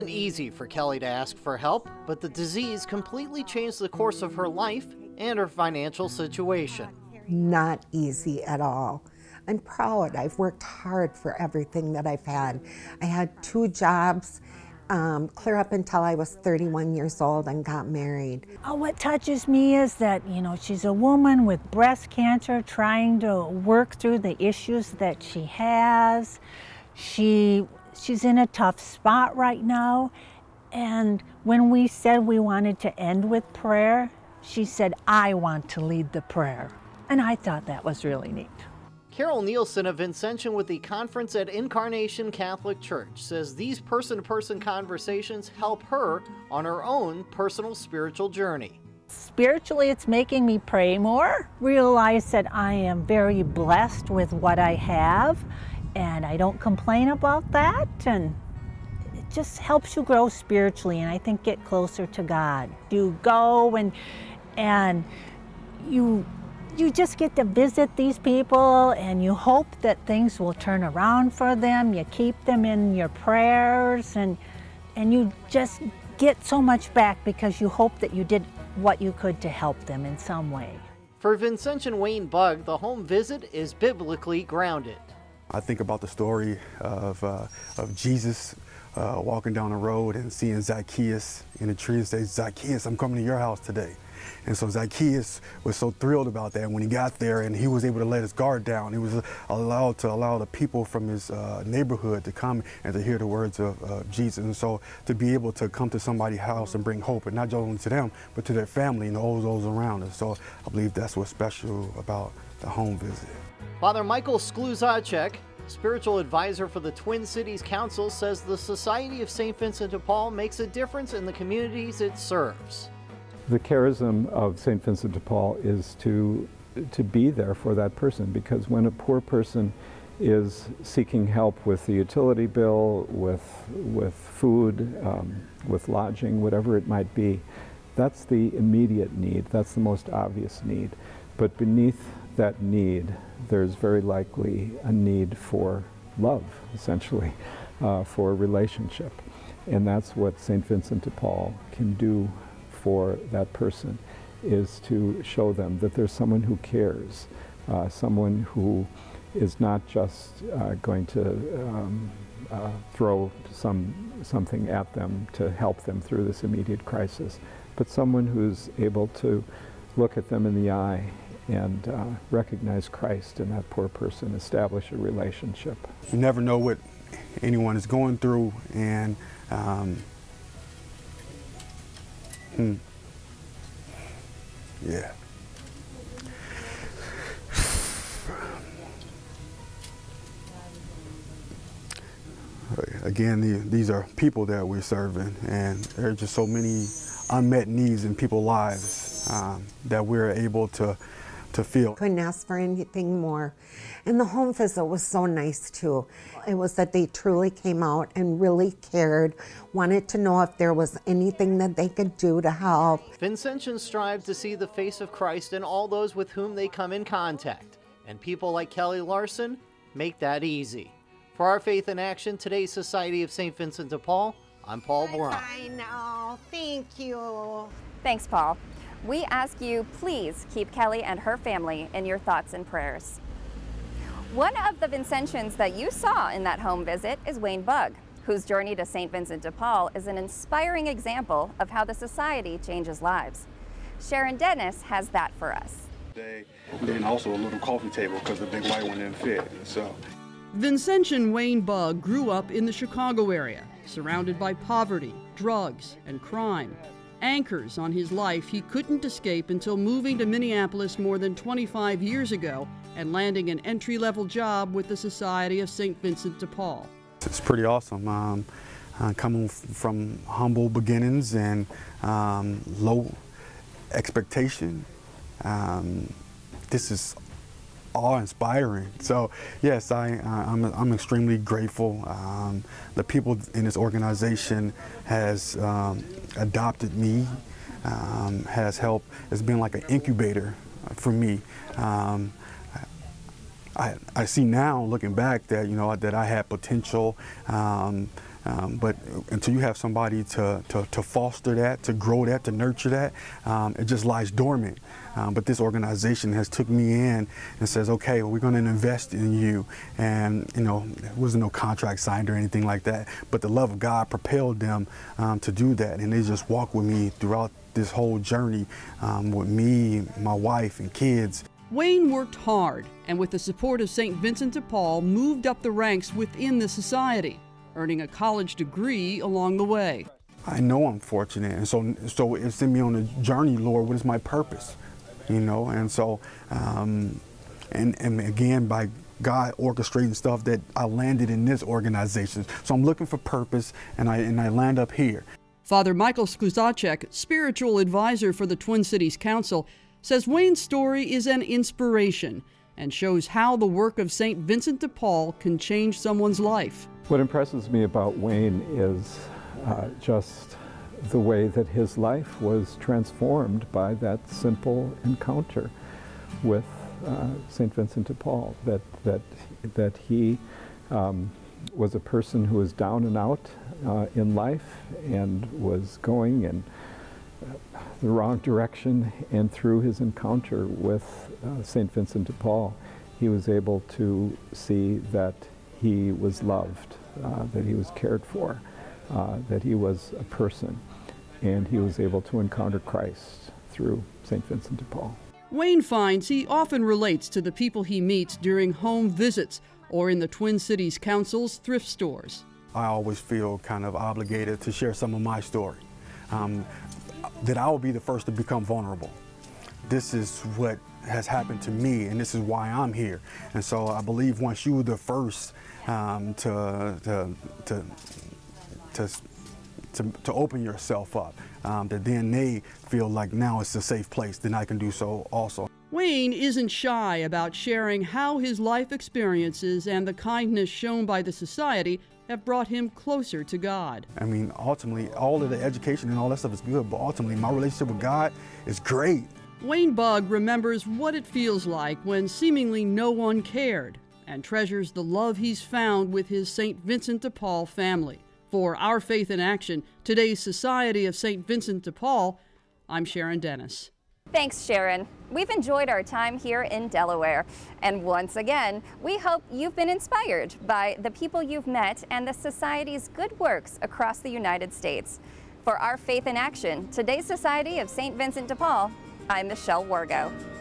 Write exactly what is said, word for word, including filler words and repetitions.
Easy for Kelly to ask for help, but the disease completely changed the course of her life and her financial situation. Not easy at all. I'm proud. I've worked hard for everything that I've had. I had two jobs, um, clear up until I was thirty-one years old and got married. Oh, what touches me is that, you know, she's a woman with breast cancer trying to work through the issues that she has. She She's in a tough spot right now, and when we said we wanted to end with prayer, she said, I want to lead the prayer. And I thought that was really neat. Carol Nielsen of Vincentian with the Conference at Incarnation Catholic Church says these person-to-person conversations help her on her own personal spiritual journey. Spiritually, it's making me pray more, realize that I am very blessed with what I have, and I don't complain about that, and it just helps you grow spiritually and I think get closer to God. You go and and you you just get to visit these people and you hope that things will turn around for them. You keep them in your prayers and and you just get so much back because you hope that you did what you could to help them in some way. For Vincentian Wayne Bugg, the home visit is biblically grounded. I think about the story of, uh, of Jesus uh, walking down the road and seeing Zacchaeus in a tree and say, Zacchaeus, I'm coming to your house today. And so Zacchaeus was so thrilled about that. When he got there and he was able to let his guard down, he was allowed to allow the people from his uh, neighborhood to come and to hear the words of uh, Jesus. And so to be able to come to somebody's house and bring hope, and not just only to them, but to their family and all those around us. So I believe that's what's special about the home visit. Father Michael Skluzacek, spiritual advisor for the Twin Cities Council, says the Society of Saint Vincent de Paul makes a difference in the communities it serves. The charism of Saint Vincent de Paul is to, to be there for that person, because when a poor person is seeking help with the utility bill, with, with food, um, with lodging, whatever it might be, that's the immediate need, that's the most obvious need. But beneath that need, there's very likely a need for love, essentially, uh, for a relationship. And that's what Saint Vincent de Paul can do for that person, is to show them that there's someone who cares, uh, someone who is not just uh, going to um, uh, throw some, something at them to help them through this immediate crisis, but someone who's able to look at them in the eye and uh, recognize Christ in that poor person, establish a relationship. You never know what anyone is going through, and um, hmm, yeah. Again, the, these are people that we're serving, and there are just so many unmet needs in people's lives um, that we're able to to feel. Couldn't ask for anything more. And the home visit was so nice too. It was that they truly came out and really cared, wanted to know if there was anything that they could do to help. Vincentians strive to see the face of Christ in all those with whom they come in contact, and people like Kelly Larson make that easy. For Our Faith in Action, today's Society of Saint Vincent de Paul, I'm Paul Brown. I know, thank you. Thanks, Paul. We ask you, please keep Kelly and her family in your thoughts and prayers. One of the Vincentians that you saw in that home visit is Wayne Bugg, whose journey to Saint Vincent de Paul is an inspiring example of how the Society changes lives. Sharon Dennis has that for us. And then also a little coffee table because the big white one didn't fit. So. Vincentian Wayne Bugg grew up in the Chicago area, surrounded by poverty, drugs, and crime. Anchors on his life he couldn't escape until moving to Minneapolis more than twenty-five years ago and landing an entry-level job with the Society of Saint Vincent de Paul. It's pretty awesome. Um, uh, coming from humble beginnings and um, low expectation, um, this is awe-inspiring. So yes, I, I'm, I'm extremely grateful. Um, the people in this organization has um, adopted me, um, has helped. It's been like an incubator for me. Um, I, I see now, looking back, that you know that I had potential, um, Um, but until you have somebody to, to, to foster that, to grow that, to nurture that, um, it just lies dormant. Um, but this organization has took me in and says, okay, well, we're going to invest in you. And, you know, there wasn't no contract signed or anything like that. But the love of God propelled them um, to do that. And they just walk with me throughout this whole journey um, with me, my wife, and kids. Wayne worked hard and with the support of Saint Vincent de Paul moved up the ranks within the society, earning a college degree along the way. I know I'm fortunate, and so so it sent me on a journey, Lord. What is my purpose? You know, and so, um, and, and again, by God orchestrating stuff, that I landed in this organization. So I'm looking for purpose, and I and I land up here. Father Michael Skuzacek, spiritual advisor for the Twin Cities Council, says Wayne's story is an inspiration and shows how the work of Saint Vincent de Paul can change someone's life. What impresses me about Wayne is uh, just the way that his life was transformed by that simple encounter with uh, Saint Vincent de Paul, that, that, that he um, was a person who was down and out uh, in life and was going in the wrong direction, and through his encounter with uh, Saint Vincent de Paul, he was able to see that he was loved, uh, that he was cared for, uh, that he was a person, and he was able to encounter Christ through Saint Vincent de Paul. Wayne finds he often relates to the people he meets during home visits or in the Twin Cities Council's thrift stores. I always feel kind of obligated to share some of my story. Um, that I will be the first to become vulnerable. This is what has happened to me, and this is why I'm here. And so I believe once you're the first um, to, to, to, to, to, to open yourself up, um, that then they feel like now it's a safe place, then I can do so also. Wayne isn't shy about sharing how his life experiences and the kindness shown by the society have brought him closer to God. I mean, ultimately, all of the education and all that stuff is good, but ultimately, my relationship with God is great. Wayne Bugg remembers what it feels like when seemingly no one cared, and treasures the love he's found with his Saint Vincent de Paul family. For Our Faith in Action, today's Society of Saint Vincent de Paul, I'm Sharon Dennis. Thanks, Sharon. We've enjoyed our time here in Delaware. And once again, we hope you've been inspired by the people you've met and the Society's good works across the United States. For Our Faith in Action, today's Society of Saint Vincent de Paul, I'm Michelle Wargo.